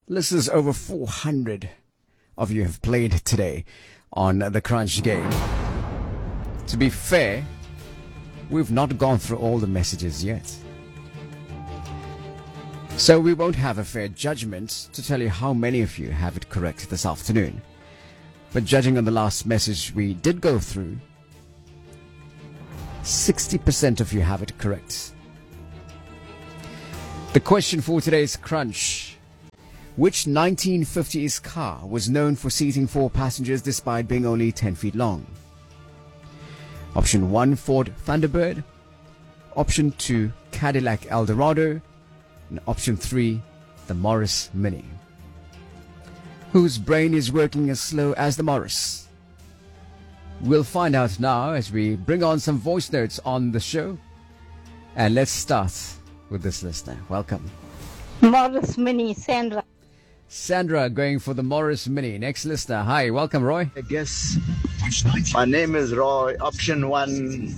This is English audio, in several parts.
Listeners, over 400 of you have played today on the Crunch game. To be fair, we've not gone through all the messages yet. So we won't have a fair judgment to tell you how many of you have it correct this afternoon. But judging on the last message we did go through, 60% of you have it correct. The question for today's Crunch: which 1950s car was known for seating 4 passengers despite being only 10 feet long? Option 1, Ford Thunderbird. Option 2, Cadillac Eldorado. And option 3, the Morris Mini. Whose brain is working as slow as the Morris? We'll find out now as we bring on some voice notes on the show. And let's start with this listener. Welcome. Morris Mini, Sandra. Sandra going for the Morris Mini. Next listener. Hi, welcome, Roy. I guess my name is Roy. Option 1.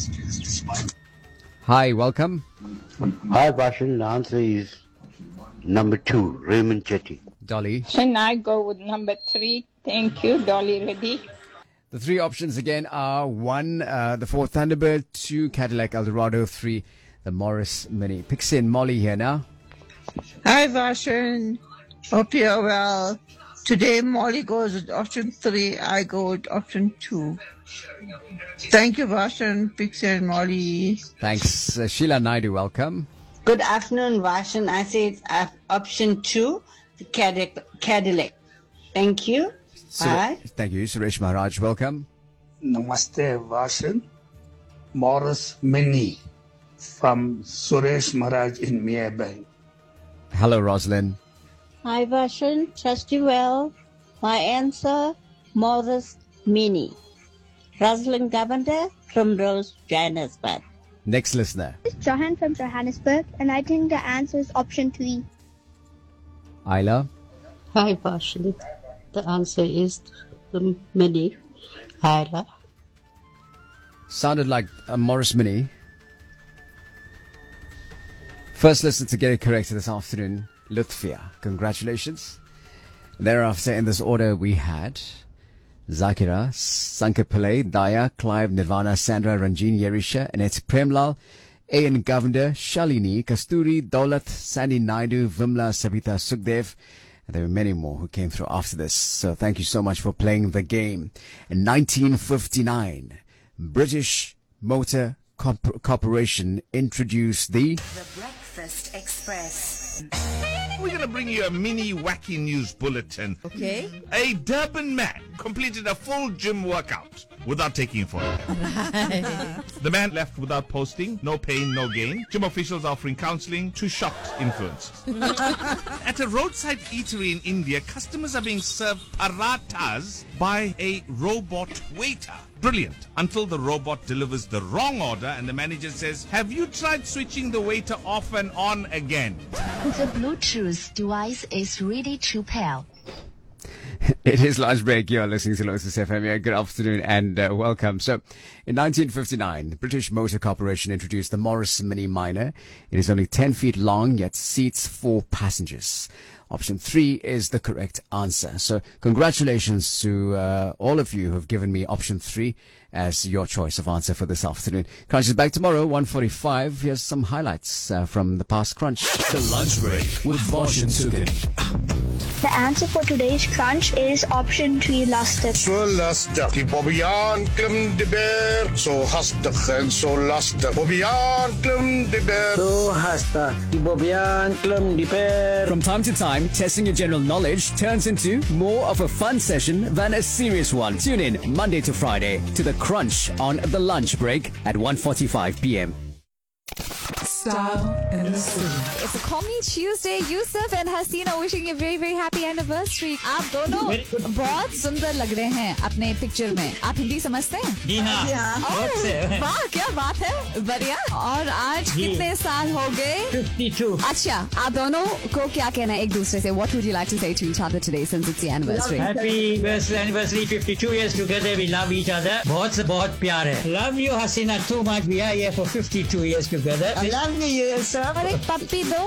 Hi, welcome. Hi, Bashan. The answer is number 2, Raymond Chetty. Dolly. Can I go with number 3? Thank you, Dolly Reddy. The 3 options again are 1, the Ford Thunderbird, 2, Cadillac Eldorado, 3, the Morris Mini. Pixie and Molly here now. Hi, Vashan. Hope you're well. Today, Molly goes with option 3. I go with option 2. Thank you, Vashan, Pixie and Molly. Thanks. Sheila Naidu, welcome. Good afternoon, Vashan. I say it's option 2, the Cadillac. Thank you. Bye. Thank you. Suresh Maharaj, welcome. Namaste, Vashan. Morris Mini from Suresh Maharaj in Miabank. Hello, Rosalind. Hi, Vashan. Trust you well. My answer, Morris Mini. Rosalind Governor from Rose, Johannesburg. Next listener. This is Johan from Johannesburg, and I think the answer is option 3. Isla. Hi, Vashan. The answer is the Mini. Isla. Sounded like a Morris Mini. First listener to get it correct this afternoon, Lutfia. Congratulations. Thereafter, in this order, we had Zakira, Sankar Pillai, Daya, Clive, Nirvana, Sandra, Ranjin, Yerisha, Annette Premlal, A.N. Govender, Shalini, Kasturi, Daulat, Sandy Naidu, Vimla, Sabita, Sukhdev. And there were many more who came through after this. So thank you so much for playing the game. In 1959, British Motor Corporation introduced the Breakfast Express. We're going to bring you a mini wacky news bulletin. Okay. A Durban man completed a full gym workout without taking a photo. Right. The man left without posting. No pain, no gain. Gym officials offering counseling to shocked influencers. At a roadside eatery in India, customers are being served parathas by a robot waiter. Brilliant. Until the robot delivers the wrong order and the manager says, "Have you tried switching the waiter off and on again?" The Bluetooth device is ready to pair. It is lunch break. You're listening to Lotus FM. Yeah, good afternoon and welcome. So, in 1959, the British Motor Corporation introduced the Morris Mini Minor. It is only 10 feet long, yet seats 4 passengers. Option 3 is the correct answer. So, congratulations to all of you who have given me option 3 as your choice of answer for this afternoon. Crunch is back tomorrow, 1:45. Here's some highlights from the past Crunch. The lunch break with Bosch and Sugan. The answer for today's Crunch is option 3, lastig. So lastig. Die Bobbejaan klim die berg. So hastig en so lastig. Bobbejaan klim die berg. So hastig. Die Bobbejaan klim die berg. From time to time, testing your general knowledge turns into more of a fun session than a serious one. Tune in Monday to Friday to the Crunch on the lunch break at 1:45 p.m. Style in the city. It's a Call Me Tuesday. Yusuf and Hasina wishing you a very very happy anniversary. आप दोनों बहुत सुंदर लग रहे हैं अपने picture में. आप हिंदी समझते हैं? जी हाँ. वाह क्या बात है. बढ़िया. और आज कितने साल हो गए? 52. अच्छा, आप दोनों को क्या कहना है एक दूसरे से? What would you like to say to each other today since it's the anniversary? Happy anniversary. 52 years together. We love each other. बहुत से बहुत प्यार है. Love you Hasina too much. We are here for 52 years together. I love you, so और एक पप्पी दो.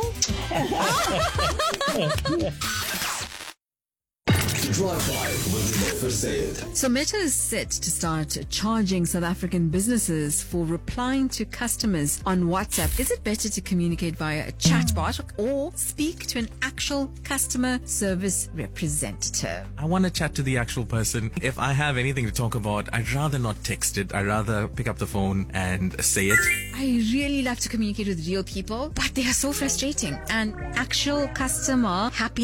So Meta is set to start charging South African businesses for replying to customers on WhatsApp. Is it better to communicate via a chatbot or speak to an actual customer service representative? I want to chat to the actual person. If I have anything to talk about, I'd rather not text it. I'd rather pick up the phone and say it. I really love to communicate with real people, but they are so frustrating. An actual customer happy